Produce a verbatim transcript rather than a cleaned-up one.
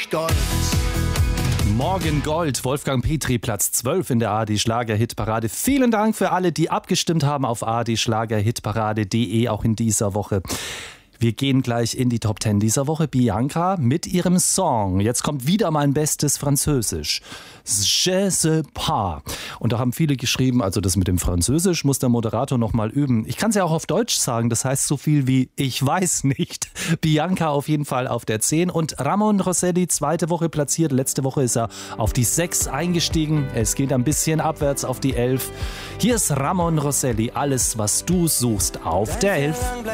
stolz. Morgen Gold, Wolfgang Petri, Platz zwölf in der A R D-Schlager-Hitparade. Vielen Dank für alle, die abgestimmt haben auf a r d schlager hitparade punkt d e, auch in dieser Woche. Wir gehen gleich in die Top Ten dieser Woche. Bianca mit ihrem Song. Jetzt kommt wieder mein bestes Französisch. Je sais pas. Und da haben viele geschrieben, also das mit dem Französisch muss der Moderator noch mal üben. Ich kann es ja auch auf Deutsch sagen, das heißt so viel wie ich weiß nicht. Bianca auf jeden Fall auf der zehn und Ramon Rosselli zweite Woche platziert. Letzte Woche ist er auf die sechs eingestiegen. Es geht ein bisschen abwärts auf die elf. Hier ist Ramon Rosselli, alles was du suchst auf der elf.